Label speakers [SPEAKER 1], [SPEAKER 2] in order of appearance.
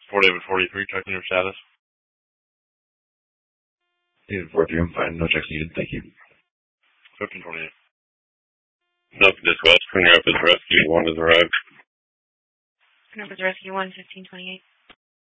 [SPEAKER 1] Fort David 43, checking your status.
[SPEAKER 2] David 43, I'm fine. No checks needed. Thank you.
[SPEAKER 1] 1528. Delta Dispatch, Spring Rapids Rescue 1 has arrived.
[SPEAKER 3] Spring Rapids Rescue 1, 1528.